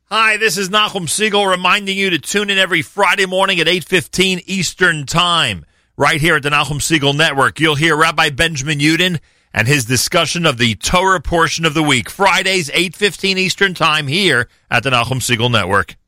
Hi, this is Nachum Siegel reminding you to tune in every Friday morning at 8:15 Eastern Time. Right here at the Nachum Siegel Network, you'll hear Rabbi Benjamin Yudin and his discussion of the Torah portion of the week. Fridays, 8:15 Eastern Time here at the Nachum Siegel Network.